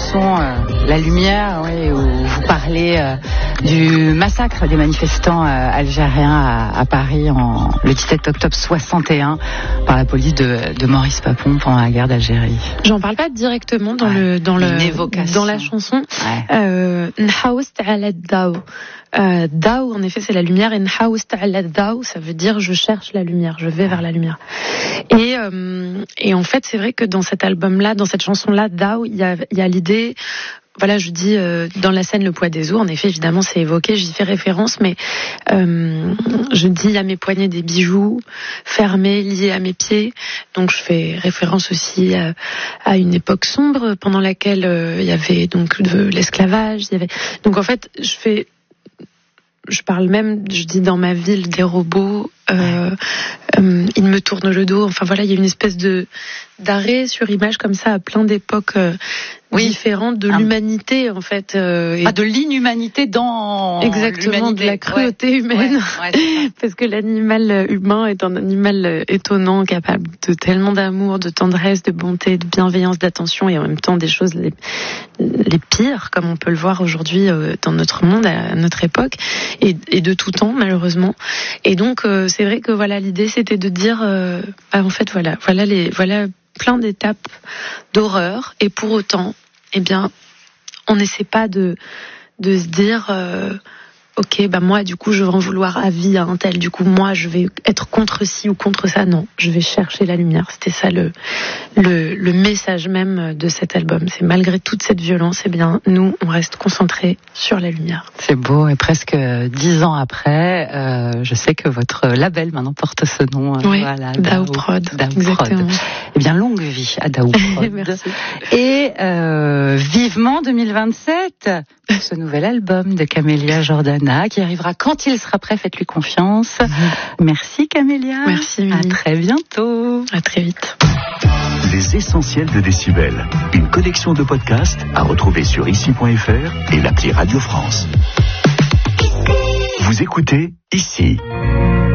chanson La Lumière, oui, où vous parlez du massacre des manifestants algériens à Paris le 17 octobre 61 par la police de Maurice Papon pendant la guerre d'Algérie. J'en parle pas directement dans la chanson. Nhaoust ala daw. Daw, en effet, c'est la lumière, et Nhaoust ala daw, ça veut dire je cherche la lumière, je vais vers la lumière. Et en fait, c'est vrai que dans cet album-là, dans cette chanson-là, Daw, il y a l'idée. Voilà, je dis dans la scène Le Poids des os, en effet, évidemment, c'est évoqué, j'y fais référence, mais je dis à mes poignets des bijoux fermés, liés à mes pieds. Donc, je fais référence aussi à une époque sombre pendant laquelle il y avait donc de l'esclavage. Donc, en fait, je parle même, je dis dans ma ville des robots, ils me tournent le dos. Enfin voilà, il y a une espèce d'arrêt sur image comme ça à plein d'époques différentes de l'humanité en fait. De l'inhumanité dans exactement de la cruauté humaine, parce que l'animal humain est un animal étonnant, capable de tellement d'amour, de tendresse, de bonté, de bienveillance, d'attention, et en même temps des choses les pires, comme on peut le voir aujourd'hui dans notre monde, à notre époque, et de tout temps malheureusement. Et donc c'est vrai que voilà, l'idée c'était de dire en fait voilà plein d'étapes d'horreur, et pour autant, eh bien, on n'essaie pas de se dire ok, moi du coup je vais en vouloir à vie à un tel, du coup moi je vais être contre ci ou contre ça. Non, je vais chercher la lumière. C'était ça le message même de cet album. C'est malgré toute cette violence, eh bien nous on reste concentrés sur la lumière. C'est beau, et presque 10 ans après, je sais que votre label maintenant porte ce nom. Oui, voilà, Daou Prod. Exactement. Eh bien, longue vie à Daou Prod. Merci. Et vivement 2027, ce nouvel album de Camélia Jordana qui arrivera quand il sera prêt. Faites-lui confiance. Merci Camélia. Merci Mimi. À très bientôt. À très vite. Les essentiels de Décibel, une collection de podcasts à retrouver sur ici.fr et l'appli Radio France. Vous écoutez Ici.